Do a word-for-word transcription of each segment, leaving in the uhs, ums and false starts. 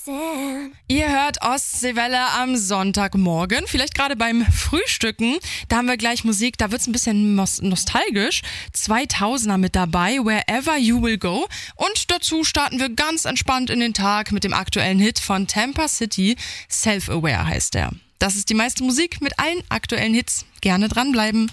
Ihr hört Ostseewelle am Sonntagmorgen, vielleicht gerade beim Frühstücken. Da haben wir gleich Musik, da wird's ein bisschen nos- nostalgisch. zweitausender mit dabei, Wherever You Will Go. Und dazu starten wir ganz entspannt in den Tag mit dem aktuellen Hit von Tampa City. Self-Aware heißt er. Das ist die meiste Musik mit allen aktuellen Hits. Gerne dranbleiben.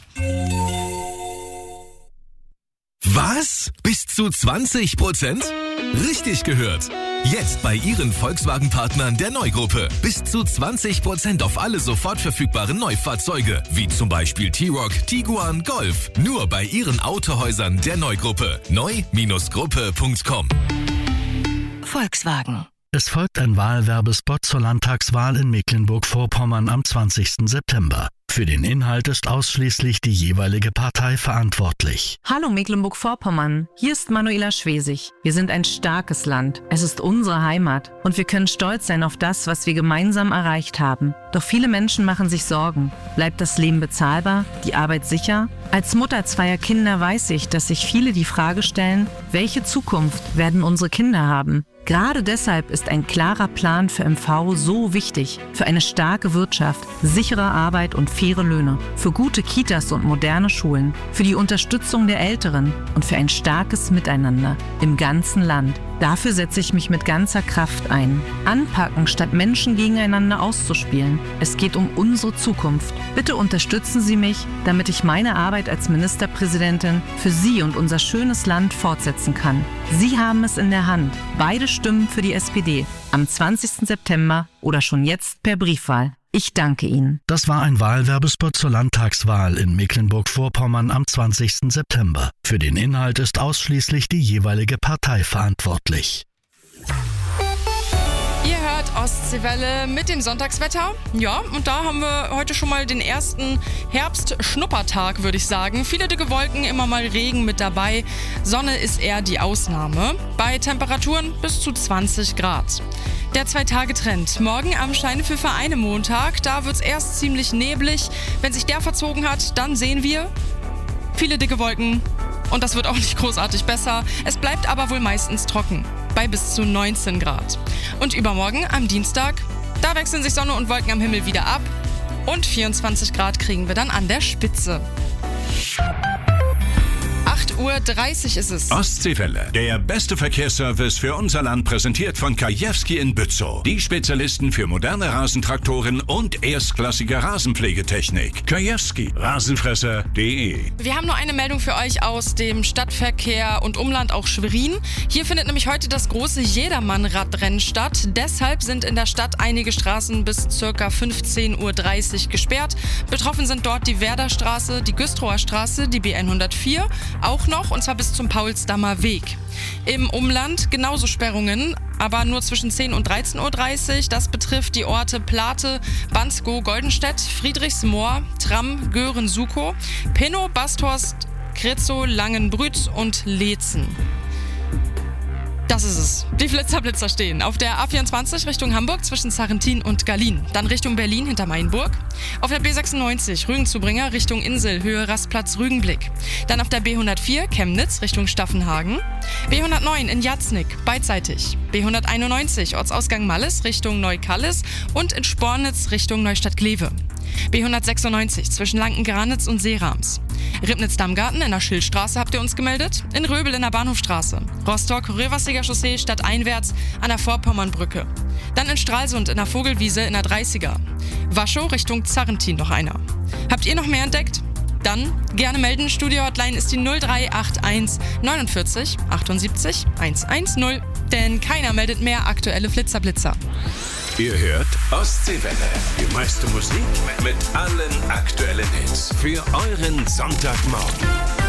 Was? Bis zu zwanzig Prozent? Richtig gehört. Jetzt bei Ihren Volkswagen-Partnern der Neugruppe. Bis zu zwanzig Prozent auf alle sofort verfügbaren Neufahrzeuge, wie zum Beispiel T-Roc, Tiguan, Golf. Nur bei Ihren Autohäusern der Neugruppe. neu Bindestrich gruppe Punkt com. Volkswagen. Es folgt ein Wahlwerbespot zur Landtagswahl in Mecklenburg-Vorpommern am zwanzigsten September. Für den Inhalt ist ausschließlich die jeweilige Partei verantwortlich. Hallo Mecklenburg-Vorpommern, hier ist Manuela Schwesig. Wir sind ein starkes Land, es ist unsere Heimat und wir können stolz sein auf das, was wir gemeinsam erreicht haben. Doch viele Menschen machen sich Sorgen. Bleibt das Leben bezahlbar, die Arbeit sicher? Als Mutter zweier Kinder weiß ich, dass sich viele die Frage stellen, welche Zukunft werden unsere Kinder haben? Gerade deshalb ist ein klarer Plan für M V so wichtig. Für eine starke Wirtschaft, sichere Arbeit und faire Löhne. Für gute Kitas und moderne Schulen. Für die Unterstützung der Älteren und für ein starkes Miteinander im ganzen Land. Dafür setze ich mich mit ganzer Kraft ein. Anpacken, statt Menschen gegeneinander auszuspielen. Es geht um unsere Zukunft. Bitte unterstützen Sie mich, damit ich meine Arbeit als Ministerpräsidentin für Sie und unser schönes Land fortsetzen kann. Sie haben es in der Hand. Beide Stimmen für die S P D. Am zwanzigsten September oder schon jetzt per Briefwahl. Ich danke Ihnen. Das war ein Wahlwerbespot zur Landtagswahl in Mecklenburg-Vorpommern am zwanzigsten September. Für den Inhalt ist ausschließlich die jeweilige Partei verantwortlich. Ihr hört Ostseewelle mit dem Sonntagswetter. Ja, und da haben wir heute schon mal den ersten Herbst-Schnuppertag, würde ich sagen. Viele dicke Wolken, immer mal Regen mit dabei. Sonne ist eher die Ausnahme. Bei Temperaturen bis zu zwanzig Grad. Der Zwei-Tage-Trend. Morgen am Scheine für Vereine Montag. Da wird es erst ziemlich neblig. Wenn sich der verzogen hat, dann sehen wir viele dicke Wolken. Und das wird auch nicht großartig besser. Es bleibt aber wohl meistens trocken. Bei bis zu neunzehn Grad. Und übermorgen, am Dienstag, da wechseln sich Sonne und Wolken am Himmel wieder ab. Und vierundzwanzig Grad kriegen wir dann an der Spitze. acht Uhr dreißig ist es. Ostseewelle, der beste Verkehrsservice für unser Land, präsentiert von Kajewski in Bützow. Die Spezialisten für moderne Rasentraktoren und erstklassige Rasenpflegetechnik. Kajewski, Rasenfresser punkt de. Wir haben nur eine Meldung für euch aus dem Stadtverkehr und Umland, auch Schwerin. Hier findet nämlich heute das große Jedermann-Radrennen statt. Deshalb sind in der Stadt einige Straßen bis ca. fünfzehn Uhr dreißig gesperrt. Betroffen sind dort die Werderstraße, die Güstrower Straße, die B hundertvier, auch noch, und zwar bis zum Paulsdammer Weg. Im Umland genauso Sperrungen, aber nur zwischen zehn und dreizehn Uhr dreißig. Das betrifft die Orte Plate, Bansko, Goldenstedt, Friedrichsmoor, Tramm, Göhren, Sukow, Pennow, Basthorst, Kretzow, Langenbrüt und Leetzen. Das ist es. Die Flitzerblitzer stehen auf der A vierundzwanzig Richtung Hamburg zwischen Sarrentin und Gallien. Dann Richtung Berlin hinter Mainburg. Auf der B sechsundneunzig Rügenzubringer Richtung Insel, Höhe Rastplatz Rügenblick. Dann auf der B hundertvier Chemnitz Richtung Staffenhagen. B hundertneun in Jatznick beidseitig. B hunderteinundneunzig Ortsausgang Malles Richtung Neukallis und in Spornitz Richtung Neustadt-Glewe. B hundertsechsundneunzig zwischen Lanken-Granitz und Seerams. Ribnitz-Dammgarten in der Schildstraße habt ihr uns gemeldet. In Röbel in der Bahnhofstraße. Rostock, Röversiger Chaussee stadteinwärts an der Vorpommernbrücke. Dann in Stralsund in der Vogelwiese in der dreißiger. Waschow Richtung Zarrentin noch einer. Habt ihr noch mehr entdeckt? Dann gerne melden. Studio-Hotline ist die null drei acht eins neunundvierzig achtundsiebzig hundertzehn. Denn keiner meldet mehr aktuelle Flitzerblitzer. Ihr hört Ostseewelle. Die meiste Musik mit allen aktuellen Hits. Für euren Sonntagmorgen.